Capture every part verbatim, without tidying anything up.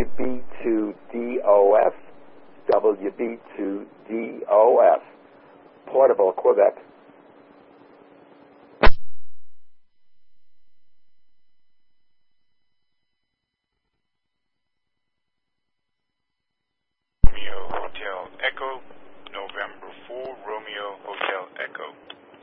W B two D O F, W B two D O F, Portable, Quebec. Romeo Hotel Echo, November four, Romeo Hotel Echo.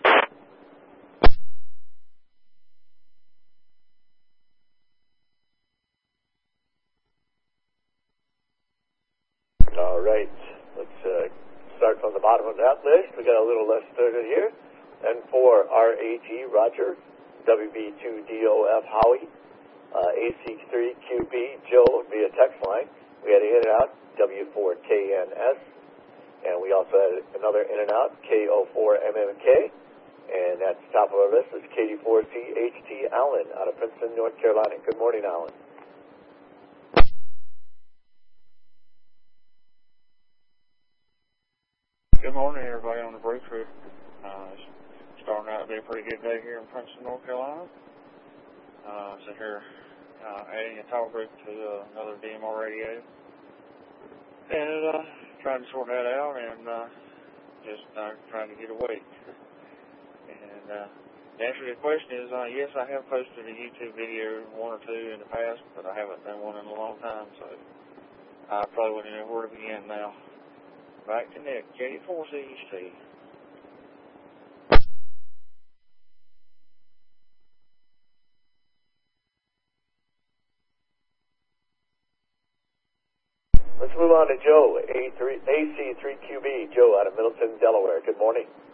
All right, let's uh, start from the bottom of that list. We got a little less started here. And for R A G, Roger, W B two D O F, Howie, uh, A C three Q B, Joe via text line. We had an in and out, W four K N S, and we also had another in and out, K O four M M K. And at the top of our list is K D four C H T Allen out of Princeton, North Carolina. Good morning, Allen. Good morning, everybody on the breakthrough. Uh, it's starting out to be a pretty good day here in Princeton, North Carolina. Uh, so here, uh, adding a toggle group to uh, another D M R radio, and uh, trying to sort that out, and uh, just uh, trying to get awake. And uh, the answer to the question is, uh, yes, I have posted a YouTube video, one or two in the past, but I haven't done one in a long time, so I probably wouldn't know where to begin now. Back to Nick, K D four C H T. Let's move on to Joe, A C three Q B, Joe out of Middleton, Delaware. Good morning.